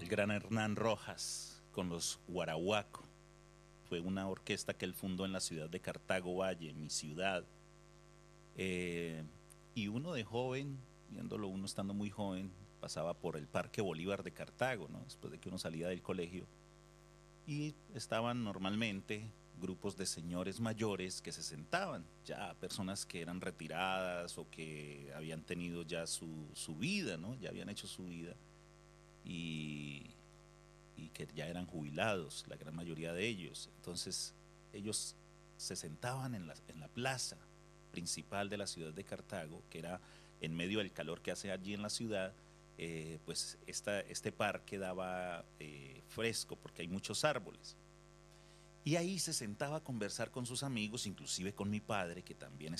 el gran Hernán Rojas con los Guarahuaco. Fue una orquesta que él fundó en la ciudad de Cartago Valle, mi ciudad. Eh, y uno de joven, viéndolo uno estando muy joven, pasaba por el Parque Bolívar de Cartago, ¿no? Después de que uno salía del colegio. Y estaban normalmente grupos de señores mayores que se sentaban, ya personas que eran retiradas o que habían tenido ya su vida, ¿no? Ya habían hecho su vida y, y que ya eran jubilados, la gran mayoría de ellos. Entonces ellos se sentaban en la plaza principal de la ciudad de Cartago, que era en medio del calor que hace allí en la ciudad. Pues este parque daba fresco porque hay muchos árboles. Y ahí se sentaba a conversar con sus amigos, inclusive con mi padre, que también